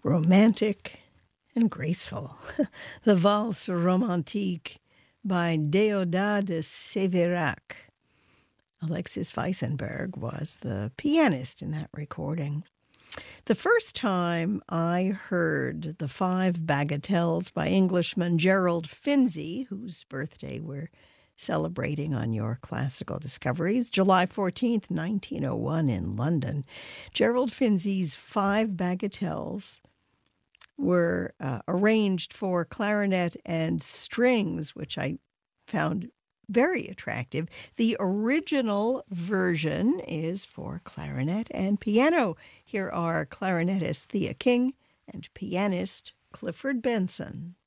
romantic and graceful. The Valse Romantique by Deodat de Séverac. Alexis Weissenberg was the pianist in that recording. The first time I heard the Five Bagatelles by Englishman Gerald Finzi, whose birthday we're celebrating on Your Classical Discoveries, July 14th, 1901 in London. Gerald Finzi's Five Bagatelles were arranged for clarinet and strings, which I found very attractive. The original version is for clarinet and piano. Here are clarinetist Thea King and pianist Clifford Benson.